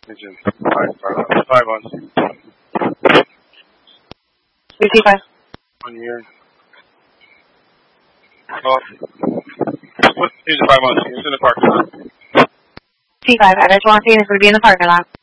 Engine 5 on 55. On here. Oh. Here's the 5 on. It's in the parking lot. T5, address 1 Phoenix will be in the parking lot.